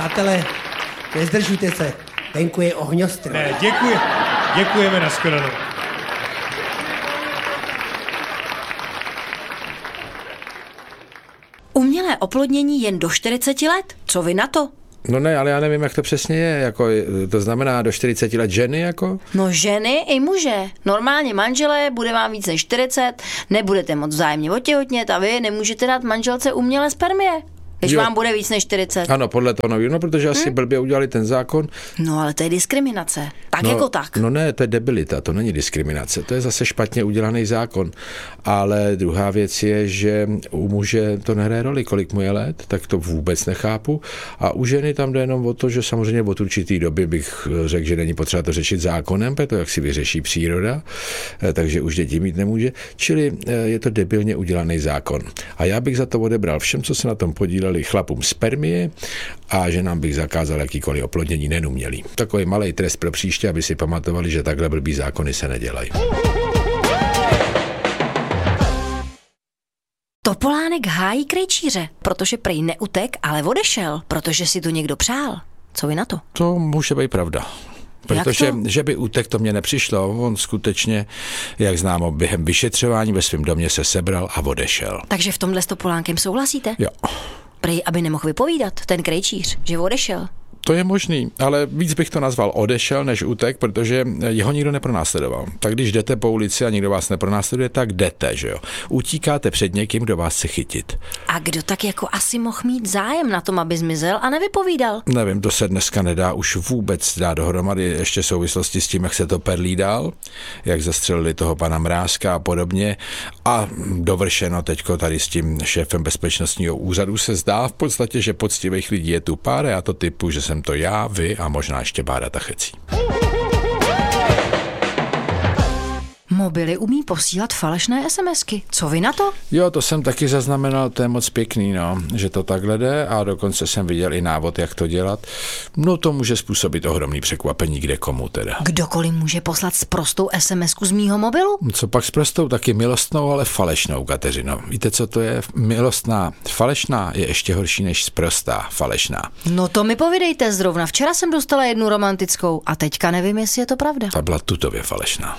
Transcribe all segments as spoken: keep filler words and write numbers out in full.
Přátelé, nezdržujte se, venku je ohňostroj. Ne, děkuji, děkujeme, nashledanou. Umělé oplodnění jen do čtyřiceti let? Co vy na to? No ne, ale já nevím, jak to přesně je, jako, to znamená do čtyřiceti let ženy, jako? No ženy i muže. Normálně manželé, bude vám víc než čtyřicet, nebudete moc vzájemně otěhotnět a vy nemůžete dát manželce umělé spermie, když jo. vám bude víc než čtyřicet. Ano, podle toho nového, no protože asi hmm? blbě udělali ten zákon. No ale to je diskriminace, tak no, jako tak. No ne, to je debilita, to není diskriminace, to je zase špatně udělaný zákon. Ale druhá věc je, že u muže to nehraje roli, kolik mu je let, tak to vůbec nechápu. A u ženy tam jde jenom o to, že samozřejmě od určitý doby bych řekl, že není potřeba to řešit zákonem, protože jak si vyřeší příroda, takže už děti mít nemůže. Čili je to debilně udělaný zákon. A já bych za to odebral všem, co se na tom podíleli, chlapům spermie a že nám bych zakázal jakýkoliv oplodnění nenumělý. Takový malý trest pro příště, aby si pamatovali, že takhle blbý zákony se nedělají. Topolánek hájí krejčíře, protože prej neutek, ale odešel, protože si to někdo přál. Co vy na to? To může být pravda. Protože, že by útek, to mě nepřišlo. On skutečně, jak známo, během vyšetřování ve svém domě se sebral a odešel. Takže v tomhle s Topolánkem souhlasíte? Jo. Prej, aby nemohl vypovídat, ten krejčíř, že odešel. To je možný, ale víc bych to nazval odešel než útek, protože jeho nikdo nepronásledoval. Tak když jdete po ulici a nikdo vás nepronásleduje, tak jdete, že jo. Utíkáte před někým, kdo vás chce chytit. A kdo tak jako asi mohl mít zájem na tom, aby zmizel a nevypovídal? Nevím, to se dneska nedá už vůbec dát dohromady, ještě v souvislosti s tím, jak se to perlí dál, jak zastřelili toho pana Mrázka a podobně. A dovršeno teďko tady s tím šéfem bezpečnostního úřadu se zdá v podstatě, že poctivých lidí je tu pár, já to typu, že jsem to já, vy a možná ještě Bára Tachecí. Mobily umí posílat falešné SMSky. Co vy na to? Jo, to jsem taky zaznamenal, to je moc pěkný, no, že to takhle jde a dokonce jsem viděl i návod, jak to dělat. No to může způsobit ohromný překvapení, kde komu teda. Kdokoliv může poslat sprostou SMSku z mýho mobilu? Co pak sprostou, taky milostnou, ale falešnou, Kateřino. Víte, co to je? Milostná falešná je ještě horší než sprostá falešná. No to mi povídejte, zrovna včera jsem dostala jednu romantickou a teďka nevím, jestli je to pravda. Ta byla tutově falešná.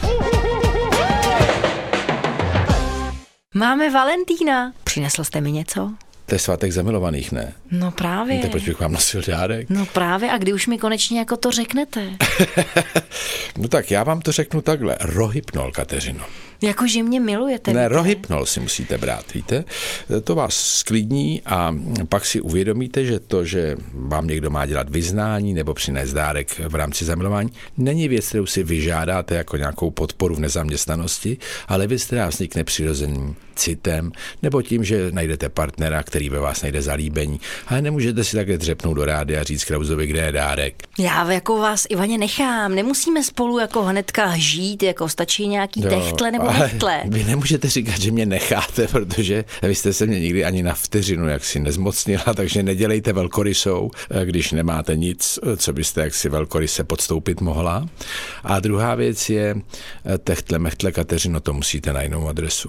Máme Valentína. Přinesl jste mi něco? To je svátek zamilovaných, ne? No právě. Víte, proč bych vám nosil dárek? No právě, a kdy už mi konečně jako to řeknete? No tak já vám to řeknu takhle. Rohypnol, Kateřino. Jako, že mě milujete. Ne, rohypnol si musíte brát, víte? To vás sklidní a pak si uvědomíte, že to, že vám někdo má dělat vyznání nebo přinést dárek v rámci zamilování, není věc, kterou si vyžádáte jako nějakou podporu v nezaměstnanosti, ale věc, která vznikne přirozeným citem nebo tím, že najdete partnera, který ve vás najde zalíbení. Ale nemůžete si takhle dřepnout do rádia a říct Krausovi, kde je dárek. Já jako vás, Ivaně, nechám. Nemusíme spolu jako hnedka žít, jako stačí nějaký no, techtle nebo nechtle. Vy nemůžete říkat, že mě necháte, protože vy jste se mě nikdy ani na vteřinu jaksi nezmocnila, takže nedělejte velkorysou, když nemáte nic, co byste jaksi velkoryse podstoupit mohla. A druhá věc je techtle, mechtle, Kateřino, to musíte na jinou adresu.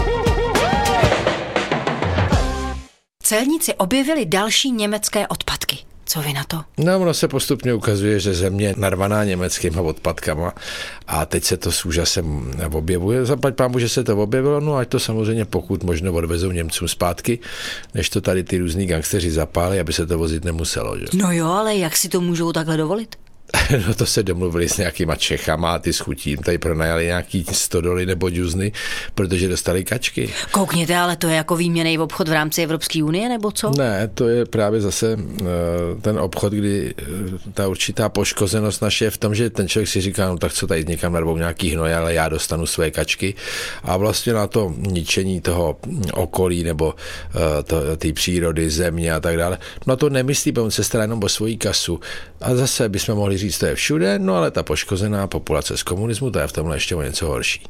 Celníci objevili další německé odpadky. Co vy na to? No, ono se postupně ukazuje, že země je narvaná německýma odpadkama a teď se to s úžasem objevuje. Zaplať pámu, že se to objevilo, no ať to samozřejmě pokud možno odvezou Němcům zpátky, než to tady ty různý gangsteři zapálí, aby se to vozit nemuselo. Že? No jo, ale jak si to můžou takhle dovolit? No to se domluvili s nějakýma Čechama a ty s chutím tady pronajali nějaký stodoly nebo džuzny, protože dostali kačky. Koukněte, ale to je jako výměnný obchod v rámci Evropské unie, nebo co? Ne, to je právě zase ten obchod, kdy ta určitá poškozenost naše je v tom, že ten člověk si říká, no tak co tady někam narvou nějaký hnoj, ale já dostanu své kačky a vlastně na to ničení toho okolí nebo té přírody, země a tak dále, no to nemyslí, on se stará jenom o svoji kasu a zase bychom mohli říct, to je všude, no ale ta poškozená populace z komunismu, to je v tomhle ještě o něco horší.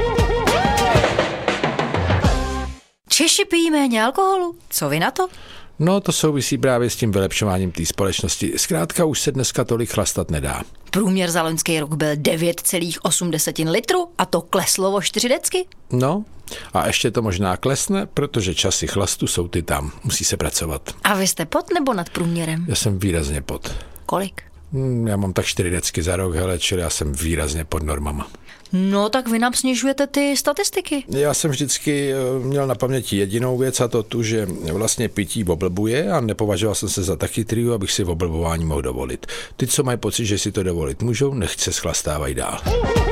Češi pijí méně alkoholu. Co vy na to? No, to souvisí právě s tím vylepšováním té společnosti. Zkrátka už se dneska tolik chlastat nedá. Průměr za loňský rok byl devět celá osm litru a to kleslo o čtyři decky. No, a ještě to možná klesne, protože časy chlastu jsou ty tam. Musí se pracovat. A vy jste pod nebo nad průměrem? Já jsem výrazně pod. Kolik? Hmm, já mám tak čtyři decky za rok, hele, čili já jsem výrazně pod normama. No, tak vy nám snižujete ty statistiky. Já jsem vždycky měl na paměti jedinou věc, a to tu, že vlastně pití oblbuje a nepovažoval jsem se za tak chytrýho, abych si oblbování mohl dovolit. Ty, co mají pocit, že si to dovolit můžou, nechť se schlastávají dál.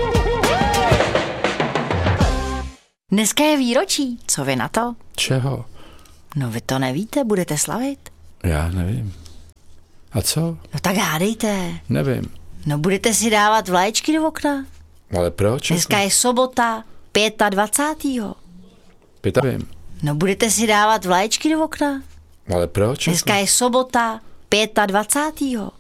Dneska je výročí. Co vy na to? Čeho? No vy to nevíte, budete slavit. Já nevím. A co? No tak hádejte. Nevím. No budete si dávat vlaječky do okna. Ale proč? Dneska je sobota, dvacátého pátého Vím. No budete si dávat vlaječky do okna. Ale proč? Dneska je sobota, dvacátého pátého